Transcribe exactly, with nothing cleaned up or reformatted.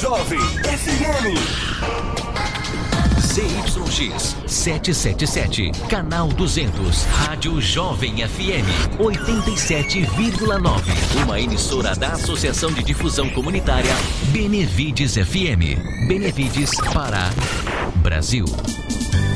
Jovem F M. Z Y X setecentos e setenta e sete, canal duzentos, Rádio Jovem F M oitenta e sete vírgula nove, uma emissora da Associação de Difusão Comunitária Benevides F M. Benevides, Pará, Brasil.